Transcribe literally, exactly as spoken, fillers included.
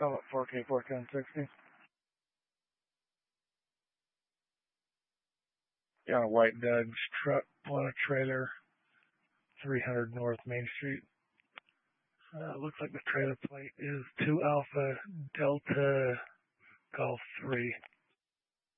Summit four K four ten sixty. Yeah, a white Dodge truck pulling a trailer, three hundred North Main Street. Uh, looks like the trailer plate is two Alpha Delta Golf three.